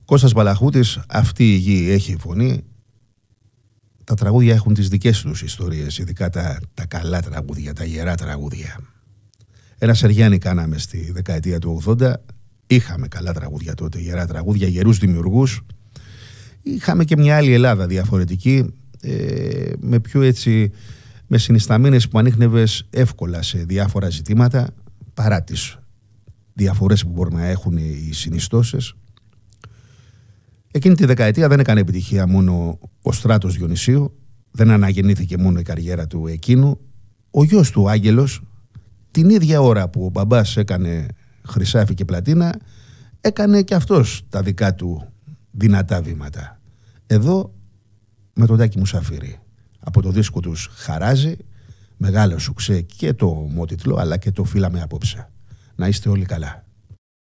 Κώστας Μπαλαχούτης, αυτή η γη έχει φωνή. Τα τραγούδια έχουν τις δικές τους ιστορίες, ειδικά τα καλά τραγούδια, τα γερά τραγούδια. Ένα Σεργιάννη κάναμε στη δεκαετία του 80. Είχαμε καλά τραγούδια τότε, γερά τραγούδια, γερούς δημιουργούς. Είχαμε και μια άλλη Ελλάδα διαφορετική, με πιο έτσι, με συνισταμένες που ανίχνευες εύκολα σε διάφορα ζητήματα, παρά τις διαφορές που μπορεί να έχουν οι συνιστώσεις. Εκείνη τη δεκαετία δεν έκανε επιτυχία μόνο ο Στράτος Διονυσίου, δεν αναγεννήθηκε μόνο η καριέρα του εκείνου. Ο γιος του Άγγελος, την ίδια ώρα που ο μπαμπάς έκανε Χρυσάφι και Πλατίνα, έκανε και αυτός τα δικά του δυνατά βήματα. Εδώ με τον Τάκη Μουσαφίρη. Από το δίσκο τους Χαράζει, μεγάλο σουξέ και το μότιτλο αλλά και το Φύλαμε απόψε. Να είστε όλοι καλά.